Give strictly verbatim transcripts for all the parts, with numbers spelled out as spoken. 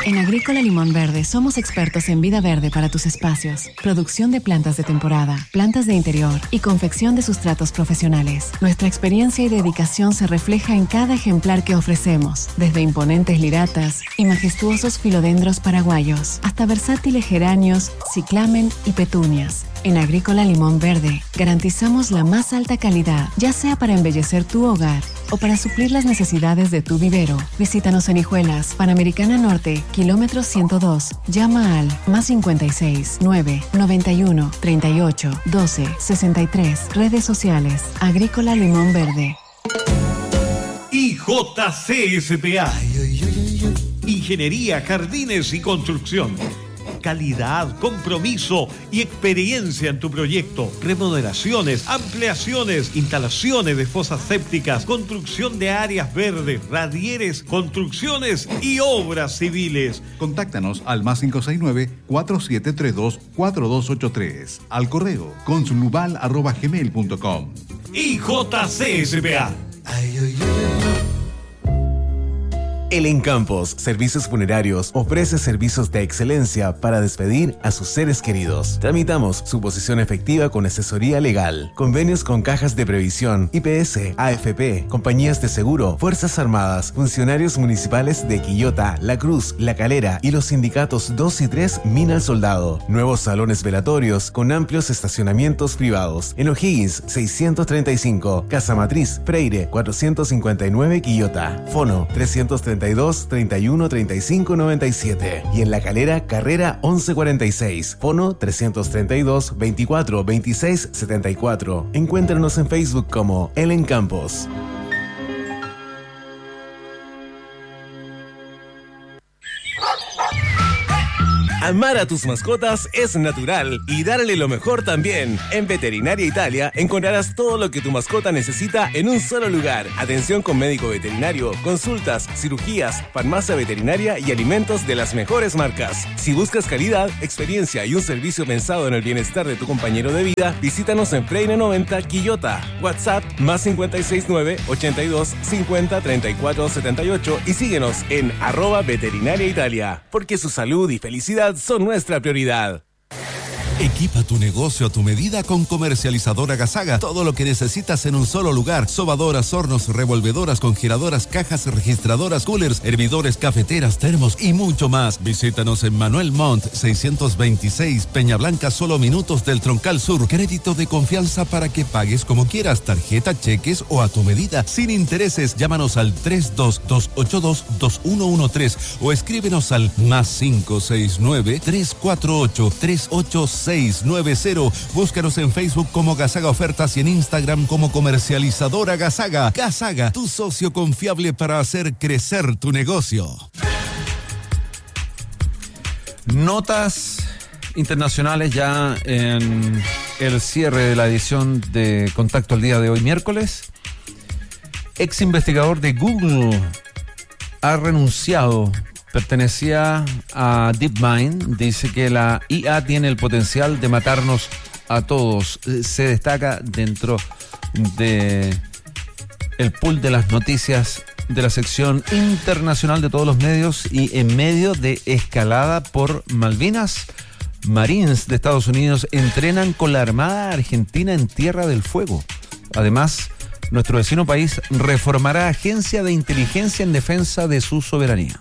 En Agrícola Limón Verde somos expertos en vida verde para tus espacios, producción de plantas de temporada, plantas de interior y confección de sustratos profesionales. Nuestra experiencia y dedicación se refleja en cada ejemplar que ofrecemos, desde imponentes liratas y majestuosos filodendros paraguayos, hasta versátiles geranios, ciclamen y petunias. En Agrícola Limón Verde garantizamos la más alta calidad, ya sea para embellecer tu hogar o para suplir las necesidades de tu vivero. Visítanos en Hijuelas, Panamericana Norte, kilómetro ciento dos. Llama al más cincuenta y seis, nueve, noventa y uno, treinta y ocho, doce, sesenta y tres. Redes sociales. Agrícola Limón Verde. I J C S P A. Ingeniería, jardines y construcción. Calidad, compromiso y experiencia en tu proyecto. Remodelaciones, ampliaciones, instalaciones de fosas sépticas, construcción de áreas verdes, radieres, construcciones y obras civiles. Contáctanos al más cinco seis nueve, cuatro siete tres dos, cuatro dos ocho tres. Al correo consulubal arroba gmail punto com. I J C S P A. Ay, ay, ay. El Encampos Servicios Funerarios ofrece servicios de excelencia para despedir a sus seres queridos. Tramitamos su posición efectiva con asesoría legal, convenios con cajas de previsión, I P S, A F P, compañías de seguro, Fuerzas Armadas, funcionarios municipales de Quillota, La Cruz, La Calera y los sindicatos dos y tres Mina al Soldado. Nuevos salones velatorios con amplios estacionamientos privados. En O'Higgins seiscientos treinta y cinco, Casa Matriz, Freire cuatrocientos cincuenta y nueve Quillota. Fono trescientos treinta y dos, treinta y uno, treinta y cinco, noventa y siete. Y en La Calera, Carrera once cuarenta y seis. Fono trescientos treinta y dos, veinticuatro, veintiséis, setenta y cuatro. Encuéntranos en Facebook como El Encampos. Amar a tus mascotas es natural y darle lo mejor también. En Veterinaria Italia encontrarás todo lo que tu mascota necesita en un solo lugar. Atención con médico veterinario, consultas, cirugías, farmacia veterinaria y alimentos de las mejores marcas. Si buscas calidad, experiencia y un servicio pensado en el bienestar de tu compañero de vida, visítanos en Freire noventa Quillota. WhatsApp más cincuenta y seis nueve, ochenta y dos, cincuenta, treinta y cuatro, setenta y ocho y síguenos en arroba Veterinaria Italia, porque su salud y felicidad son nuestra prioridad. Equipa tu negocio a tu medida con Comercializadora Gasaga. Todo lo que necesitas en un solo lugar. Sobadoras, hornos, revolvedoras, congeladoras, cajas registradoras, coolers, hervidores, cafeteras, termos y mucho más. Visítanos en Manuel Montt, seiscientos veintiséis, Peña Blanca, solo minutos del Troncal Sur. Crédito de confianza para que pagues como quieras, tarjeta, cheques o a tu medida, sin intereses. Llámanos al tres dos dos ocho dos, dos uno uno tres o escríbenos al más cinco seis nueve, tres cuatro ocho, tres ocho seis nueve cero. Búscanos en Facebook como Gasaga Ofertas y en Instagram como Comercializadora Gasaga. Gasaga, tu socio confiable para hacer crecer tu negocio. Notas internacionales ya en el cierre de la edición de Contacto al día de hoy, miércoles. Ex investigador de Google ha renunciado. Pertenecía a DeepMind. Dice que la I A tiene el potencial de matarnos a todos. Se destaca dentro de el pool de las noticias de la sección internacional de todos los medios y en medio de escalada por Malvinas. Marines de Estados Unidos entrenan con la Armada Argentina en Tierra del Fuego. Además, nuestro vecino país reformará agencia de inteligencia en defensa de su soberanía.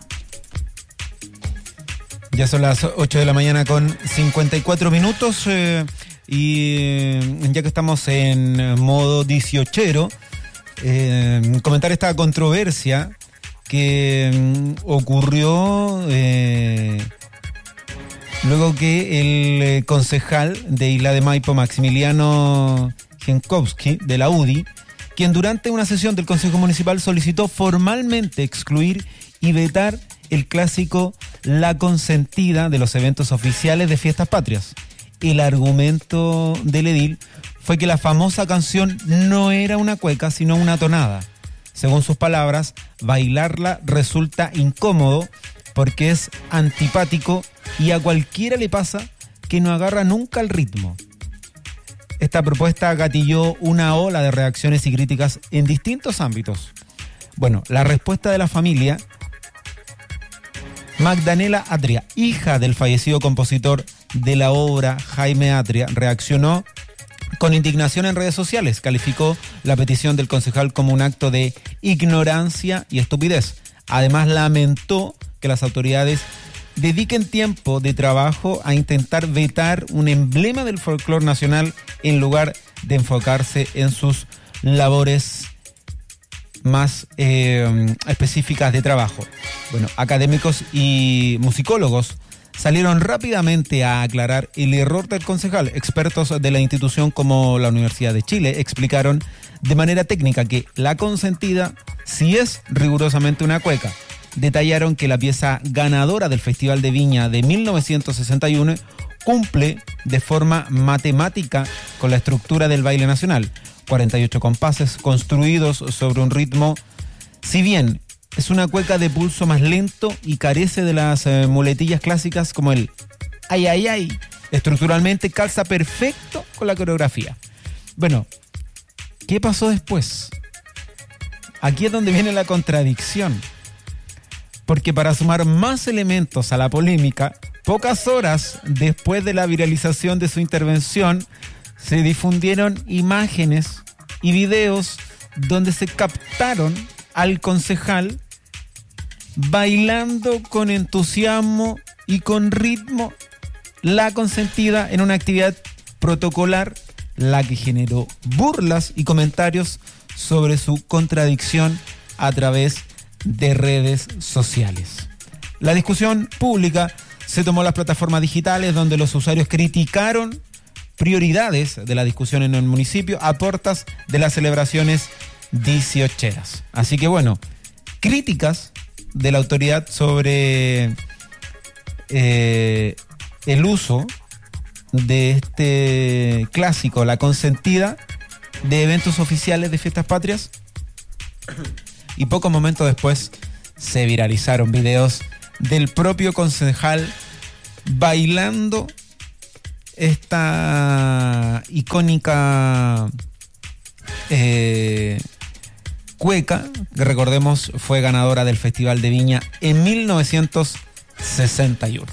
Ya son las ocho de la mañana con cincuenta y cuatro minutos eh, y eh, ya que estamos en modo dieciochero, eh, comentar esta controversia que eh, ocurrió eh, luego que el concejal de Isla de Maipo, Maximiliano Jankowski, de la U D I, quien durante una sesión del Consejo Municipal solicitó formalmente excluir y vetar el clásico La Consentida de los eventos oficiales de fiestas patrias. El argumento del edil fue que la famosa canción no era una cueca, sino una tonada. Según sus palabras, bailarla resulta incómodo porque es antipático y a cualquiera le pasa que no agarra nunca el ritmo. Esta propuesta gatilló una ola de reacciones y críticas en distintos ámbitos. Bueno, la respuesta de la familia Magdalena Atria, hija del fallecido compositor de la obra Jaime Atria, reaccionó con indignación en redes sociales. Calificó la petición del concejal como un acto de ignorancia y estupidez. Además, lamentó que las autoridades dediquen tiempo de trabajo a intentar vetar un emblema del folclore nacional en lugar de enfocarse en sus labores más eh, específicas de trabajo. Bueno, académicos y musicólogos salieron rápidamente a aclarar el error del concejal. Expertos de la institución como la Universidad de Chile explicaron de manera técnica que La Consentida sí es rigurosamente una cueca. Detallaron que la pieza ganadora del Festival de Viña de mil novecientos sesenta y uno cumple de forma matemática con la estructura del baile nacional. cuarenta y ocho compases construidos sobre un ritmo, si bien es una cueca de pulso más lento y carece de las eh, muletillas clásicas como el ay, ay, ay, estructuralmente calza perfecto con la coreografía. Bueno, ¿qué pasó después? Aquí es donde viene la contradicción. Porque para sumar más elementos a la polémica, pocas horas después de la viralización de su intervención, se difundieron imágenes y videos donde se captaron al concejal bailando con entusiasmo y con ritmo La Consentida en una actividad protocolar, la que generó burlas y comentarios sobre su contradicción a través de redes sociales. La discusión pública se tomó las plataformas digitales, donde los usuarios criticaron prioridades de la discusión en el municipio a puertas de las celebraciones dieciocheras. Así que bueno, críticas de la autoridad sobre eh, el uso de este clásico, La Consentida, de eventos oficiales de fiestas patrias. Y pocos momentos después se viralizaron videos del propio concejal bailando esta icónica eh, cueca, que recordemos fue ganadora del Festival de Viña en mil novecientos sesenta y uno.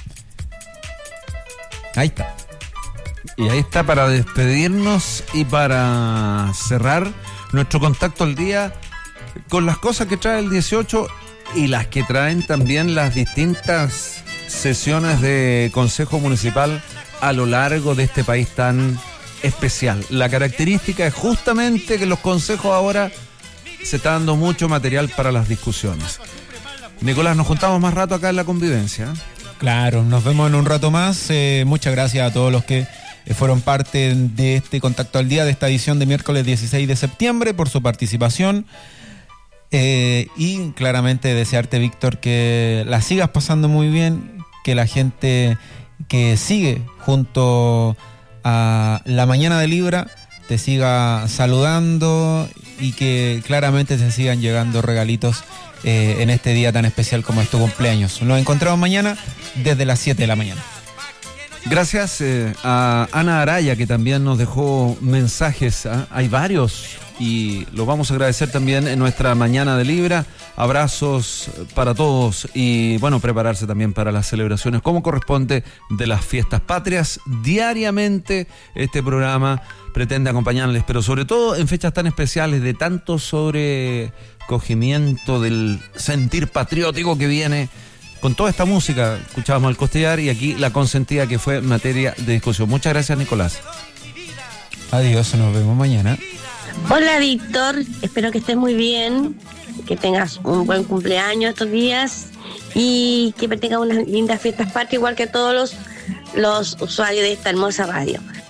Ahí está. Y ahí está para despedirnos y para cerrar nuestro contacto al día con las cosas que trae el dieciocho y las que traen también las distintas sesiones de Consejo Municipal a lo largo de este país tan especial. La característica es justamente que los consejos ahora se está dando mucho material para las discusiones. Nicolás, nos juntamos más rato acá en La Convivencia. Claro, nos vemos en un rato más. Eh, muchas gracias a todos los que eh, fueron parte de este Contacto al Día, de esta edición de miércoles dieciséis de septiembre, por su participación. Eh, y claramente desearte, Víctor, que la sigas pasando muy bien, que la gente que sigue junto a La Mañana de Libra te siga saludando y que claramente se sigan llegando regalitos eh, en este día tan especial como es tu cumpleaños. Nos encontramos mañana desde las siete de la mañana. Gracias eh, a Ana Araya, que también nos dejó mensajes. ¿eh? Hay varios y los vamos a agradecer también en nuestra Mañana de Libra. Abrazos para todos y bueno, prepararse también para las celebraciones como corresponde de las fiestas patrias. Diariamente este programa pretende acompañarles, pero sobre todo en fechas tan especiales de tanto sobrecogimiento del sentir patriótico que viene con toda esta música. Escuchábamos al Costellar y aquí La Consentida, que fue materia de discusión. Muchas gracias, Nicolás. Adiós, nos vemos mañana. Hola, Víctor, espero que estés muy bien, que tengas un buen cumpleaños estos días y que tengas unas lindas fiestas patrias, igual que todos los, los usuarios de esta hermosa radio.